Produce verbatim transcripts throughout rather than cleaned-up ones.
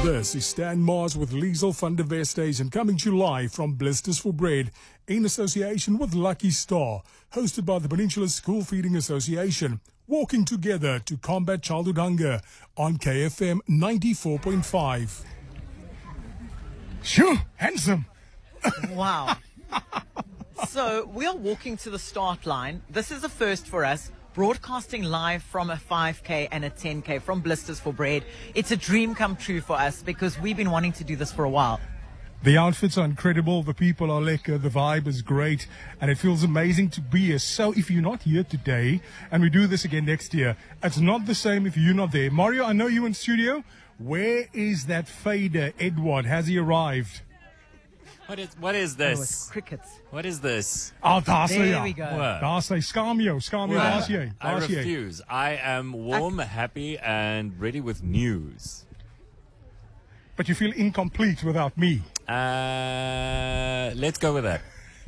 This is Stan Mars with Liesel van der Westhuizen coming to you live from Blisters for Bread in association with Lucky Star, hosted by the Peninsula School Feeding Association, walking together to combat childhood hunger on K F M ninety-four point five. Shoo, handsome. Wow. So we are walking to the start line. This is a first for us. Broadcasting live from a five K and a ten K from Blisters for Bread. It's a dream come true for us because we've been wanting to do this for a while. The outfits are incredible, the people are lekker, the vibe is great, and it feels amazing to be here. So if you're not here today, and we do this again next year, it's not the same if you're not there. Mario, I know you're in studio. Where is that fader, Edward? Has he arrived? What is what is Oh, this? it's crickets. What is this? Oh, daar sê There jy. we go. What? Daar sê Scamio, Scamio, Well, daar sê jy. I Daar sê jy. refuse. I am warm, happy, and ready with news. But you feel incomplete without me. Uh, let's go with that.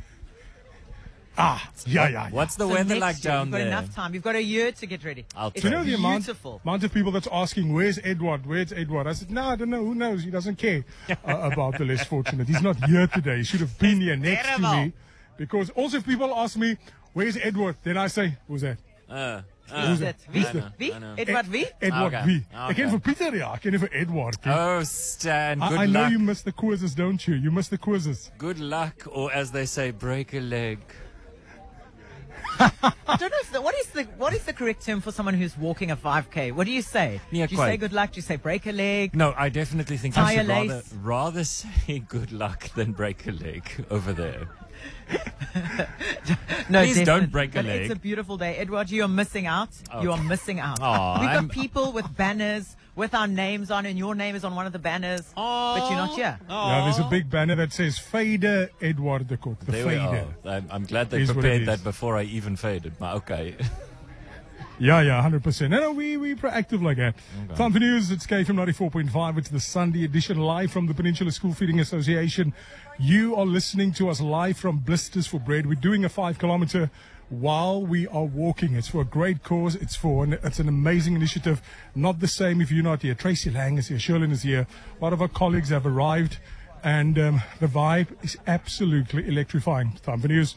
Ah, yeah, yeah, yeah. What's the So weather next like year, down You've got there? enough time. You've got a year to get ready. I'll It's Do you know the amount, beautiful. amount of people that's asking, where's Edward? Where's Edward? I said, no, I don't know. Who knows? He doesn't care uh, about the less fortunate. He's not here today. He should have been here next terrible. to me. Because also if people ask me, where's Edward? Then I say, who's that? Uh, Who's uh, that? Wie? I know, Wie? I know. Edward Wie? Edward Okay, wie? okay. Ik ken voor Pieter, ja. Ik ken voor Edward. oh, Stan, good I, I know luck. you miss the quizzes, don't you? You miss the quizzes. Good luck, or as they say, break a leg. I don't know if the, what is the what is the correct term for someone who's walking a five K? What do you say? Yeah, do you quite. say good luck? Do you say break a leg? No, I definitely think Tie I should a rather, lace. rather say good luck than break a leg over there. No, Please don't definitely. break a But leg. It's a beautiful day. Edward, you are missing out. You are missing out. Aw, We've got I'm- people with banners with our names on, and your name is on one of the banners, but you're not here. Yeah, there's a big banner that says Fader Edward de Kok. The There we Fader. are. I'm, I'm glad they Is what it prepared is. that before I even faded. But okay. Yeah, yeah, one hundred percent. No, no, we, we proactive like that. Time for news. It's K F M ninety-four point five. It's the Sunday edition live from the Peninsula School Feeding Association. You are listening to us live from Blisters for Bread. We're doing a five kilometer while we are walking. It's for a great cause. It's for an, it's an amazing initiative. Not the same if you're not here. Tracy Lang is here. Sherlyn is here. A lot of our colleagues have arrived. And um, the vibe is absolutely electrifying. Time for news.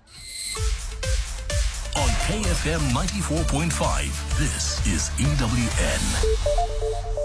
On K F M ninety-four point five, this is E W N.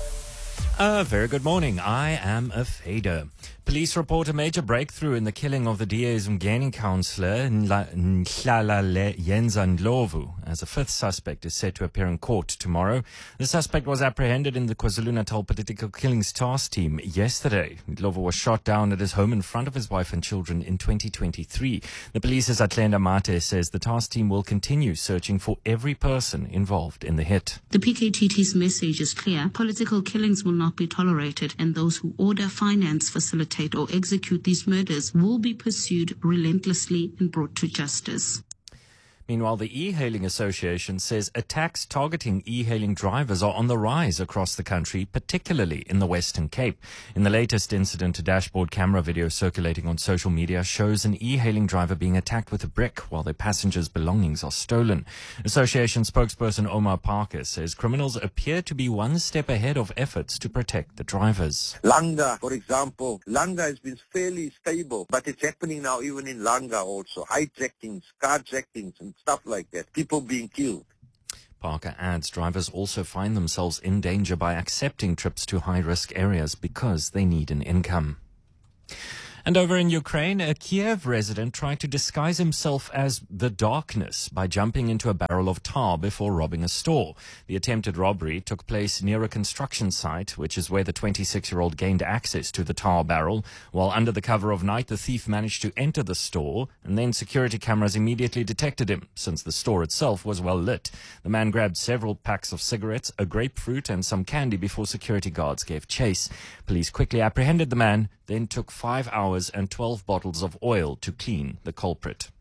A very good morning. I am a fader. Police report a major breakthrough in the killing of the D A's Mgeni councillor Nhla- Nhlalale Yenza Ndlovu, as a fifth suspect is set to appear in court tomorrow. The suspect was apprehended in the KwaZulu-Natal Political Killings Task Team yesterday. Ndlovu was shot down at his home in front of his wife and children in twenty twenty-three. The police's Atlenda Mate says the task team will continue searching for every person involved in the hit. The P K T T's message is clear. Political killings will not be tolerated, and those who order, finance, facilitate, or execute these murders will be pursued relentlessly and brought to justice. Meanwhile, the E-Hailing Association says attacks targeting e-hailing drivers are on the rise across the country, particularly in the Western Cape. In the latest incident, a dashboard camera video circulating on social media shows an e-hailing driver being attacked with a brick while their passengers' belongings are stolen. Association spokesperson Omar Parker says criminals appear to be one step ahead of efforts to protect the drivers. Langa, for example. Langa has been fairly stable, but it's happening now even in Langa also. Hijackings, carjackings, and stuff like that. People being killed. Parker adds drivers also find themselves in danger by accepting trips to high-risk areas because they need an income. And over in Ukraine, a Kiev resident tried to disguise himself as the darkness by jumping into a barrel of tar before robbing a store. The attempted robbery took place near a construction site, which is where the twenty-six-year-old gained access to the tar barrel. While under the cover of night, the thief managed to enter the store, and then security cameras immediately detected him, since the store itself was well lit. The man grabbed several packs of cigarettes, a grapefruit, and some candy before security guards gave chase. Police quickly apprehended the man, then took five hours and twelve bottles of oil to clean the culprit.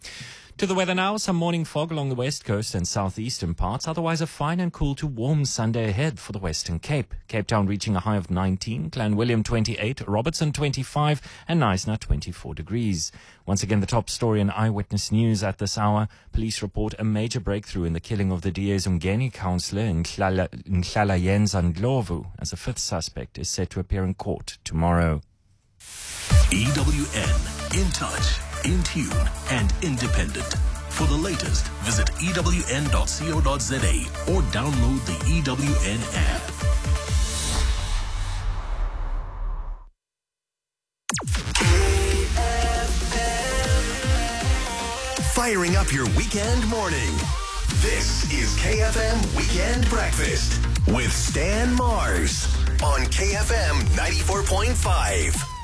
To the weather now, some morning fog along the west coast and southeastern parts, otherwise a fine and cool to warm Sunday ahead for the Western Cape. Cape Town reaching a high of nineteen, Clanwilliam twenty-eight, Robertson twenty-five and Knysna twenty-four degrees. Once again, the top story in Eyewitness News at this hour. Police report a major breakthrough in the killing of the D A's Umgeni councillor in Nhlalayenza Ndlovu, as a fifth suspect is set to appear in court tomorrow. E W N, in touch, in tune, and independent. For the latest, visit E W N dot co dot za or download the E W N app. Firing up your weekend morning. This is K F M Weekend Breakfast with Stan Mars on K F M ninety-four point five.